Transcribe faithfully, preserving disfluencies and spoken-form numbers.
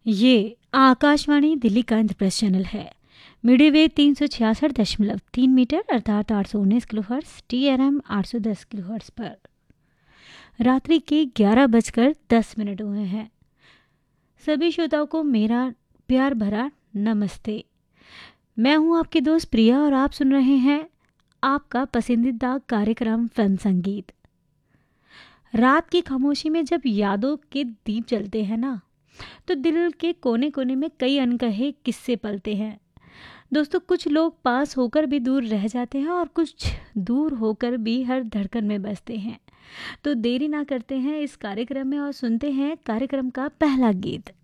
ये आकाशवाणी दिल्ली का इंद्रप्रस्थ चैनल है। मीडियम वेव तीन सौ छियासठ दशमलव तीन मीटर अर्थात आठ सौ उन्नीस kilo hertz, T R M आठ सौ दस किलो हर्ट्स पर रात्रि के ग्यारह बजकर दस मिनट हुए हैं। सभी श्रोताओं को मेरा प्यार भरा नमस्ते। मैं हूं आपकी दोस्त प्रिया और आप सुन रहे हैं आपका पसंदीदा कार्यक्रम फिल्म संगीत। रात की खामोशी में जब यादों के दीप जलते हैं ना, तो दिल के कोने कोने में कई अनकहे किस्से पलते हैं। दोस्तों, कुछ लोग पास होकर भी दूर रह जाते हैं और कुछ दूर होकर भी हर धड़कन में बसते हैं। तो देरी ना करते हैं इस कार्यक्रम में और सुनते हैं कार्यक्रम का पहला गीत।